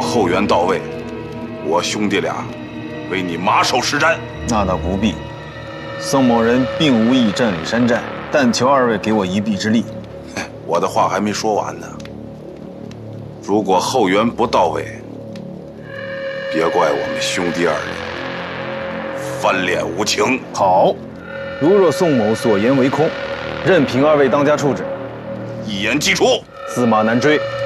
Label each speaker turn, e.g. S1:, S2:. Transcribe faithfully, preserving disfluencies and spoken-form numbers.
S1: 后援到位，我兄弟俩为你马首是瞻。
S2: 那倒不必，宋某人并无意占领山寨，但求二位给我一臂之力。
S1: 我的话还没说完呢。如果后援不到位，别怪我们兄弟二人翻脸无情。
S2: 好，如若宋某所言为空，任凭二位当家处置。
S1: 一言既出，
S2: 驷马难追。